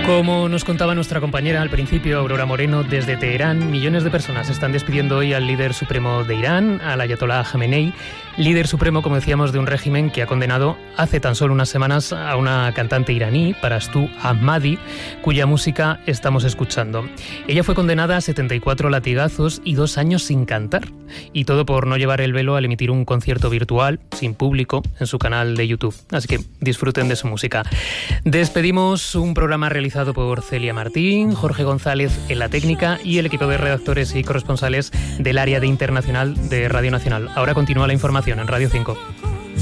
Como nos contaba nuestra compañera al principio, Aurora Moreno, desde Teherán, millones de personas están despidiendo hoy al líder supremo de Irán, al ayatolá Jamenei, líder supremo, como decíamos, de un régimen que ha condenado hace tan solo unas semanas a una cantante iraní, Parastu Ahmadi, cuya música estamos escuchando. Ella fue condenada a 74 latigazos y 2 años sin cantar, y todo por no llevar el velo al emitir un concierto virtual, sin público, en su canal de YouTube. Así que disfruten de su música. Despedimos un programa realizado por Celia Martín, Jorge González en la técnica y el equipo de redactores y corresponsales del área de internacional de Radio Nacional. Ahora continúa la información en Radio 5.